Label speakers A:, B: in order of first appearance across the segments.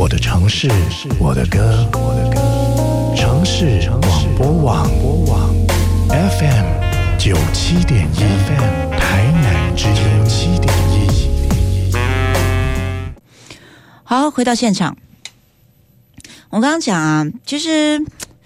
A: 我的城市，我的歌。城市广播网 FM 97.1，台南之音7.1。
B: 好，回到现场。我刚刚讲啊，其实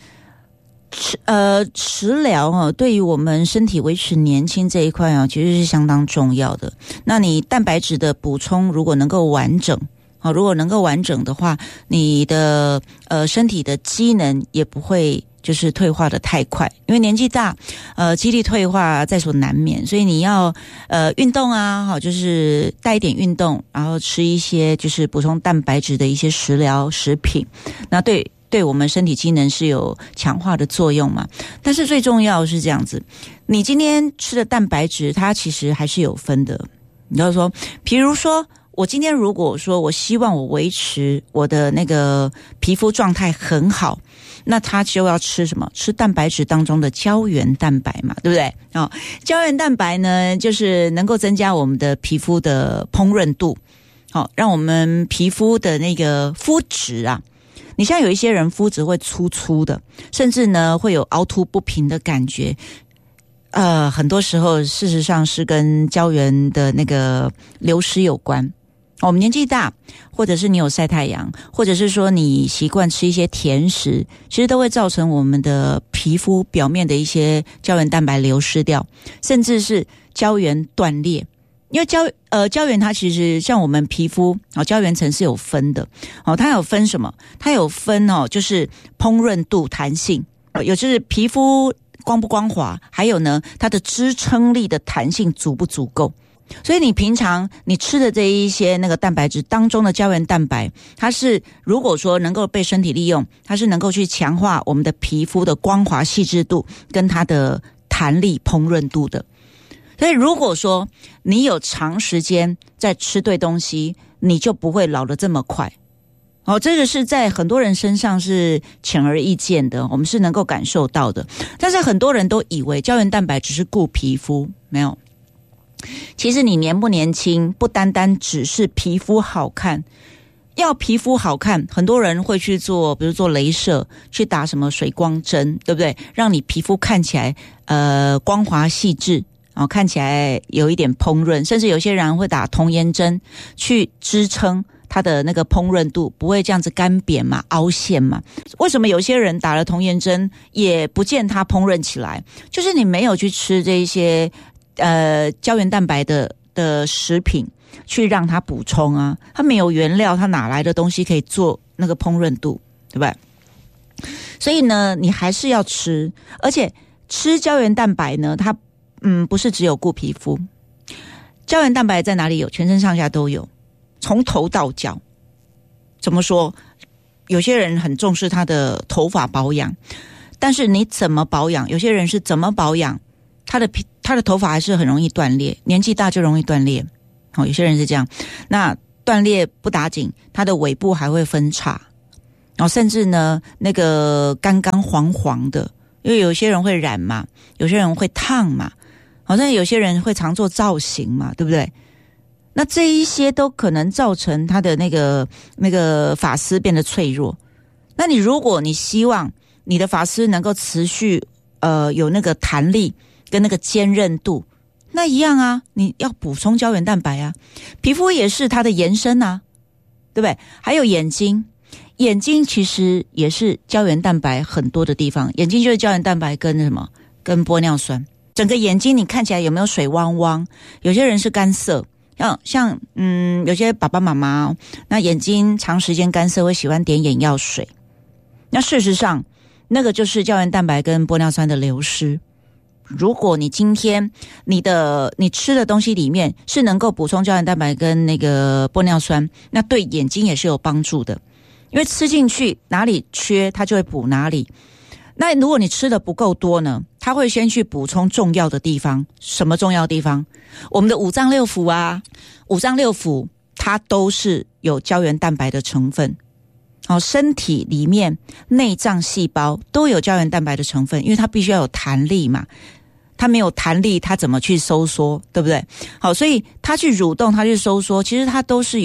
B: 食疗对于我们身体维持年轻这一块啊，其实是相当重要的。那你蛋白质的补充如果能够完整的话，你的身体的机能也不会就是退化的太快，因为年纪大，肌力退化在所难免，所以你要运动啊，就是带一点运动，然后吃一些就是补充蛋白质的一些食疗食品，那对我们身体机能是有强化的作用嘛。但是最重要是这样子，你今天吃的蛋白质它其实还是有分的。你要说，比如说我今天如果说我希望我维持我的那个皮肤状态很好，那它就要吃什么？吃蛋白质当中的胶原蛋白嘛，对不对？胶原蛋白呢，就是能够增加我们的皮肤的烹饪度，让我们皮肤的那个肤质啊，你像有一些人肤质会粗粗的，甚至呢会有凹凸不平的感觉。很多时候事实上是跟胶原的那个流失有关。我们年纪大，或者是你有晒太阳，或者是说你习惯吃一些甜食，其实都会造成我们的皮肤表面的一些胶原蛋白流失掉，甚至是胶原断裂。因为胶原它其实像我们皮肤胶原层是有分的，它有分什么？它有分就是烹饪度、弹性，有就是皮肤光不光滑，还有呢它的支撑力的弹性足不足够。所以你平常你吃的这一些那个蛋白质当中的胶原蛋白，它是如果说能够被身体利用，它是能够去强化我们的皮肤的光滑细致度跟它的弹力烹饪度的。所以如果说你有长时间在吃对东西，你就不会老得这么快。这个是在很多人身上是显而易见的，我们是能够感受到的。但是很多人都以为胶原蛋白只是顾皮肤，没有。其实你年不年轻，不单单只是皮肤好看，要皮肤好看，很多人会去做，比如做雷射，去打什么水光针，对不对？让你皮肤看起来光滑细致，看起来有一点烹饪，甚至有些人会打童颜针去支撑它的那个烹饪度，不会这样子干瘪嘛、凹陷嘛。为什么有些人打了童颜针也不见它烹饪起来？就是你没有去吃这些胶原蛋白的食品去让它补充啊，它没有原料，它哪来的东西可以做那个烹饪度，对吧？所以呢，你还是要吃，而且吃胶原蛋白呢，它不是只有顾皮肤，胶原蛋白在哪里有？全身上下都有，从头到脚。怎么说？有些人很重视他的头发保养，但是你怎么保养？有些人是怎么保养？他的头发还是很容易断裂，年纪大就容易断裂。有些人是这样，那断裂不打紧，他的尾部还会分叉，甚至呢那个干干黄黄的，因为有些人会染嘛，有些人会烫嘛，好像有些人会常做造型嘛，对不对？那这一些都可能造成他的那个发丝变得脆弱。那你如果你希望你的发丝能够持续有那个弹力跟那个坚韧度，那一样啊，你要补充胶原蛋白啊。皮肤也是它的延伸啊，对不对？还有眼睛其实也是胶原蛋白很多的地方，眼睛就是胶原蛋白跟什么？跟玻尿酸。整个眼睛你看起来有没有水汪汪？有些人是干涩，像有些爸爸妈妈那眼睛长时间干涩会喜欢点眼药水，那事实上那个就是胶原蛋白跟玻尿酸的流失。如果你今天你吃的东西里面是能够补充胶原蛋白跟那个玻尿酸，那对眼睛也是有帮助的，因为吃进去哪里缺它就会补哪里。那如果你吃的不够多呢，它会先去补充重要的地方。什么重要的地方？我们的五脏六腑啊，五脏六腑它都是有胶原蛋白的成分。身体里面内脏细胞都有胶原蛋白的成分，因为它必须要有弹力嘛，它没有弹力它怎么去收缩，对不对？好，所以它去蠕动它去收缩，其实它都是有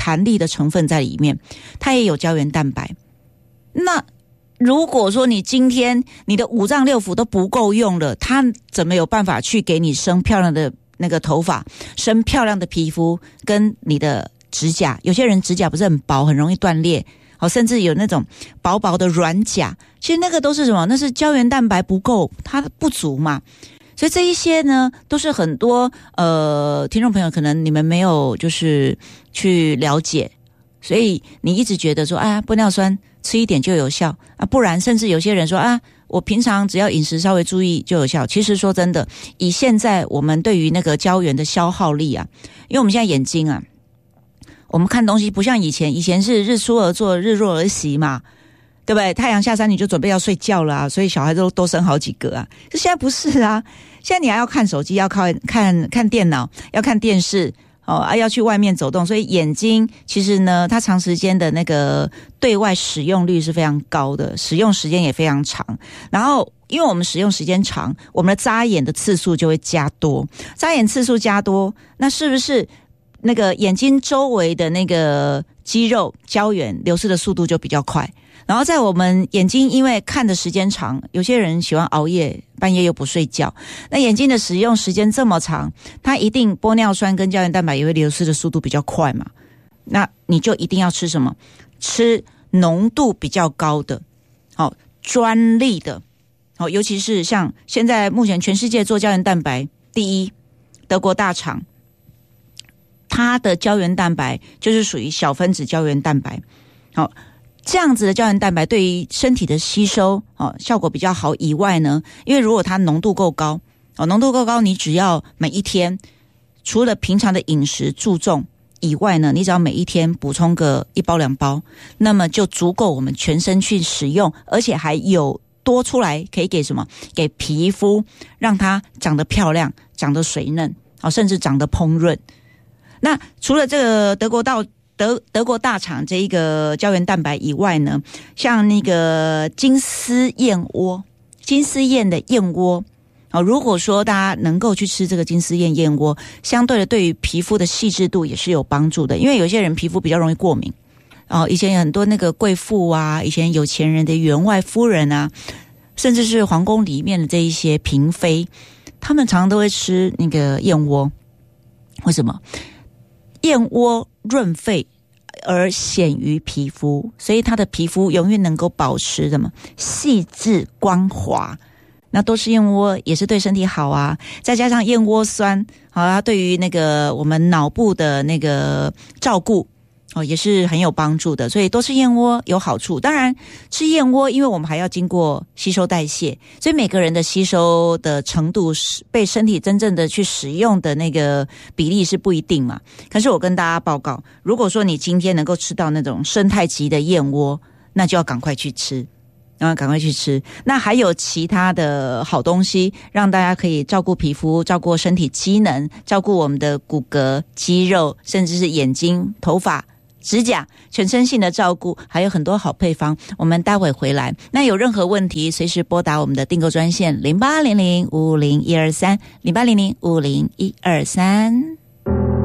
B: 弹力的成分在里面，它也有胶原蛋白。那如果说你今天你的五脏六腑都不够用了，它怎么有办法去给你生漂亮的那个头发，生漂亮的皮肤跟你的指甲？有些人指甲不是很薄，很容易断裂，甚至有那种薄薄的软甲，其实那个都是什么？那是胶原蛋白不够，它不足嘛。所以这一些呢，都是很多听众朋友可能你们没有就是去了解，所以你一直觉得说，玻尿酸吃一点就有效啊，不然甚至有些人说我平常只要饮食稍微注意就有效。其实说真的，以现在我们对于那个胶原的消耗力啊，因为我们现在眼睛啊，我们看东西不像以前是日出而作日落而息嘛，对不对？太阳下山你就准备要睡觉了所以小孩都生好几个啊。可现在不是啊，现在你还要看手机，要看电脑，要看电视要去外面走动，所以眼睛其实呢，它长时间的那个对外使用率是非常高的，使用时间也非常长。然后因为我们使用时间长，我们的眨眼的次数就会加多，眨眼次数加多，那是不是那个眼睛周围的那个肌肉胶原流失的速度就比较快？然后在我们眼睛因为看的时间长，有些人喜欢熬夜，半夜又不睡觉，那眼睛的使用时间这么长，它一定玻尿酸跟胶原蛋白也会流失的速度比较快嘛。那你就一定要吃什么？吃浓度比较高的专利的尤其是像现在目前全世界做胶原蛋白第一德国大厂，它的胶原蛋白就是属于小分子胶原蛋白这样子的胶原蛋白对于身体的吸收效果比较好以外呢，因为如果它浓度够高你只要每一天除了平常的饮食注重以外呢，你只要每一天补充个1包2包，那么就足够我们全身去使用，而且还有多出来可以给什么？给皮肤让它长得漂亮，长得水嫩甚至长得蓬润。那除了这个德国大厂这一个胶原蛋白以外呢，像那个金丝燕的燕窝如果说大家能够去吃这个金丝燕窝，相对的对于皮肤的细致度也是有帮助的。因为有些人皮肤比较容易过敏以前有很多那个贵妇啊，以前有钱人的员外夫人啊，甚至是皇宫里面的这一些嫔妃，他们常常都会吃那个燕窝。为什么？燕窝润肺而显于皮肤，所以它的皮肤永远能够保持什么细致光滑。那多吃燕窝也是对身体好啊，再加上燕窝酸它对于那个我们脑部的那个照顾也是很有帮助的，所以多吃燕窝有好处。当然吃燕窝因为我们还要经过吸收代谢，所以每个人的吸收的程度被身体真正的去使用的那个比例是不一定嘛。可是我跟大家报告，如果说你今天能够吃到那种生态级的燕窝，那就要赶快去吃，那还有其他的好东西让大家可以照顾皮肤，照顾身体机能，照顾我们的骨骼肌肉，甚至是眼睛头发指甲，全身性的照顾，还有很多好配方。我们待会回来，那有任何问题随时拨打我们的订购专线0800550123 0800550123。